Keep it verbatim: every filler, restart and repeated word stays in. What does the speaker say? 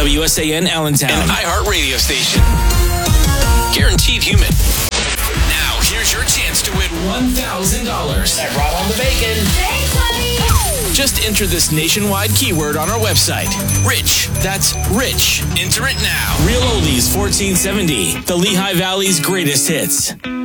W S A N Allentown. An iHeart radio station. Guaranteed human. Now, here's your chance to win one thousand dollars. I brought on the bacon. Thanks, honey. Just enter this nationwide keyword on our website. Rich. That's rich. Enter it now. Real Oldies fourteen seventy, the Lehigh Valley's greatest hits.